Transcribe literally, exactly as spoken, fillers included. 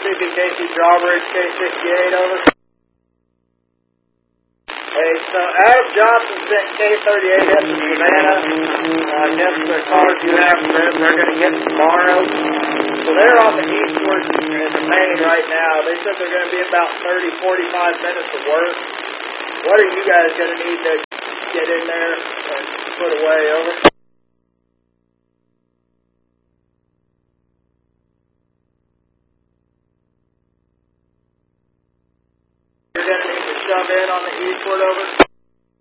C B K C Drawbridge, K sixty-eight, over. Hey, so Alex Johnson sent K thirty-eight up to Savannah. Uh, I guess the cars you have for them, they're going to get tomorrow. So they're on the eastward in the main right now. They said they're going to be about thirty, forty-five minutes of work. What are you guys going to need to get in there and put away, over? You're going to need to shove in on the eastward, over?